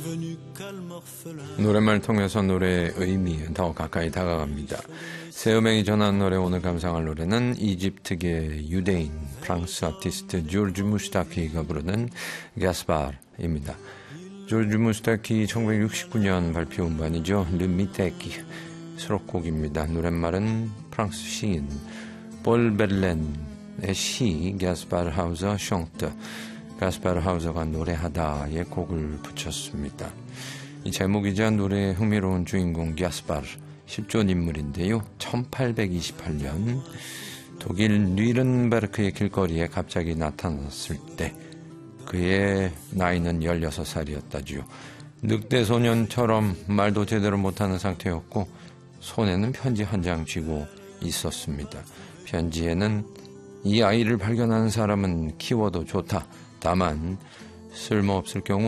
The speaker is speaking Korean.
노랫말 통해서 노래의 의미에 더 가까이 다가갑니다. 새음행이 전한 노래, 오늘 감상할 노래는 이집트계 유대인 프랑스 아티스트 조르주 무스타키가 부르는 가스파르입니다. 조르주 무스타키 1969년 발표 음반이죠. 르미테키 수록곡입니다. 노랫말은 프랑스 시인 폴 베를렌의 시 가스파르 하우저 숑트, 가스파르 하우저가 노래하다에 곡을 붙였습니다. 이 제목이자 노래의 흥미로운 주인공 가스파르, 실존 인물인데요. 1828년 독일 뉘른베르크의 길거리에 갑자기 나타났을 때 그의 나이는 16살이었다지요. 늑대 소년처럼 말도 제대로 못하는 상태였고 손에는 편지 한 장 쥐고 있었습니다. 편지에는 이 아이를 발견하는 사람은 키워도 좋다. 다만 쓸모없을 경우